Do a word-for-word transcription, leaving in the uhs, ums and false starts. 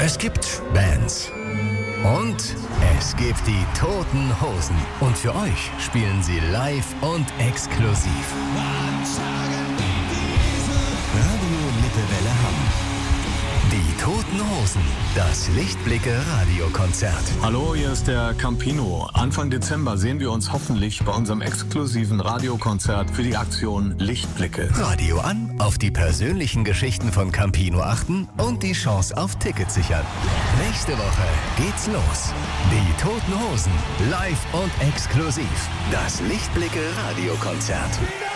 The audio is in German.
Es gibt Bands. Und es gibt die Toten Hosen. Und für euch spielen sie live und exklusiv. Radio Lippewelle Hamm. Die Toten Hosen. Das Lichtblicke-Radiokonzert. Hallo, hier ist der Campino. Anfang Dezember sehen wir uns hoffentlich bei unserem exklusiven Radiokonzert für die Aktion Lichtblicke. Radio an, auf die persönlichen Geschichten von Campino achten und die Chance auf Tickets sichern. Nächste Woche geht's los. Die Toten Hosen. Live und exklusiv. Das Lichtblicke-Radiokonzert.